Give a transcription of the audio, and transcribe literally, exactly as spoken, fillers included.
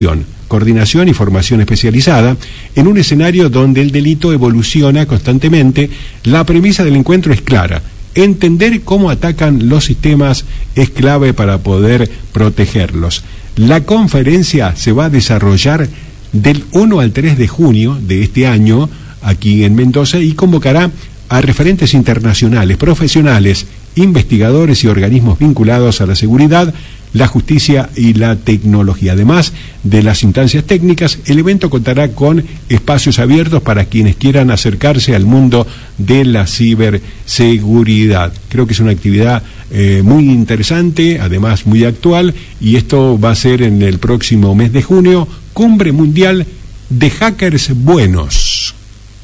coordinación y formación especializada, en un escenario donde el delito evoluciona constantemente. La premisa del encuentro es clara: entender cómo atacan los sistemas es clave para poder protegerlos. La conferencia se va a desarrollar del uno al tres de junio de este año aquí en Mendoza y convocará a referentes internacionales, profesionales, investigadores y organismos vinculados a la seguridad, la justicia y la tecnología. Además de las instancias técnicas, el evento contará con espacios abiertos para quienes quieran acercarse al mundo de la ciberseguridad. Creo que es una actividad eh, muy interesante, además muy actual, y esto va a ser en el próximo mes de junio, Cumbre Mundial de Hackers Buenos.